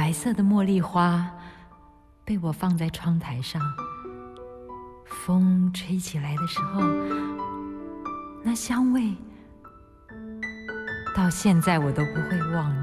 白色的茉莉花被我放在窗台上，风吹起来的时候，那香味到现在我都不会忘